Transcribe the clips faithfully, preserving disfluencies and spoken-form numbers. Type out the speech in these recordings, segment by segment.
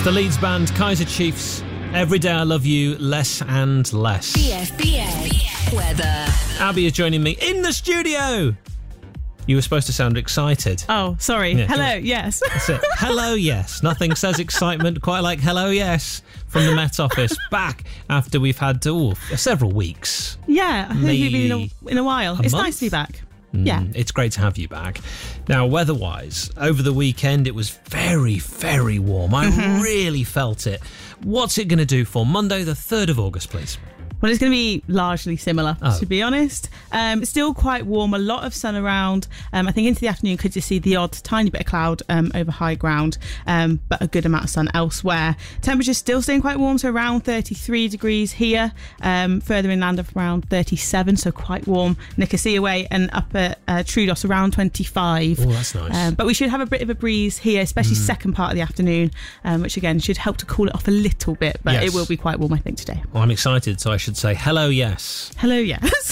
the Leeds band Kaiser Chiefs. Every day I love you less and less. B F B A weather. Abby is joining me in the studio. You were supposed to sound excited. Oh, sorry. Yeah, hello, good. yes. That's it. Hello, yes. Nothing says excitement quite like hello, yes, from the Met Office. Back after we've had ooh, several weeks. Yeah, I think Maybe you've been in a, in a while. a it's month? nice to be back. Mm, Yeah. It's great to have you back. Now, weather-wise, over the weekend, it was very, very warm. I Mm-hmm. really felt it. What's it going to do for Monday, the third of August, please? Well, it's going to be largely similar, Oh. to be honest. Um, it's still quite warm, a lot of sun around. Um, I think into the afternoon could just see the odd tiny bit of cloud um, over high ground, um, but a good amount of sun elsewhere. Temperatures still staying quite warm, so around thirty-three degrees here. Um, further inland of around thirty-seven, so quite warm. Nicosia way and up at uh, Troodos around twenty-five. Oh, that's nice. Um, but we should have a bit of a breeze here, especially second part of the afternoon, um, which again should help to cool it off a little bit, but Yes. it will be quite warm, I think, today. Well, I'm excited, so I should say hello, yes. Hello, yes.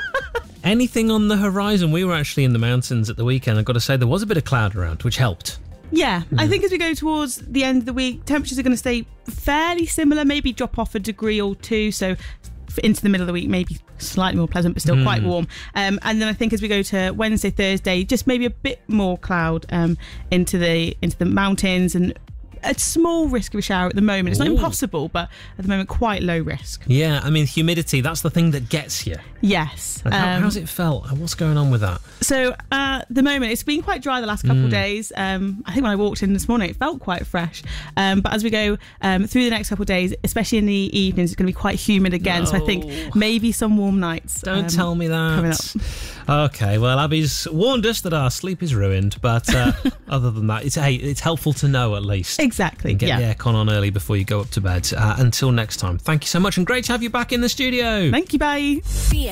Anything on the horizon? We were actually in the mountains at the weekend. I've got to say, there was a bit of cloud around, which helped. Yeah, I think as we go towards the end of the week, temperatures are going to stay fairly similar, maybe drop off a degree or two. So f- into the middle of the week, maybe slightly more pleasant, but still quite warm. Um, and then I think as we go to Wednesday, Thursday, just maybe a bit more cloud um, into the into the mountains and a small risk of a shower at the moment. It's not Ooh. impossible, but at the moment, quite low risk. Yeah, I mean, humidity, that's the thing that gets you. Yes. And how, Um, how's it felt? What's going on with that? So at the moment, it's been quite dry the last couple of days. Um, I think when I walked in this morning, it felt quite fresh. Um, but as we go um, through the next couple of days, especially in the evenings, it's going to be quite humid again. So I No. think maybe some warm nights. Don't um, tell me coming that. up. Okay, well, Abby's warned us that our sleep is ruined, but uh, other than that, it's hey, it's helpful to know at least. Exactly. And get Yeah. the aircon on early before you go up to bed. Uh, until next time, thank you so much, and great to have you back in the studio. Thank you. Bye. B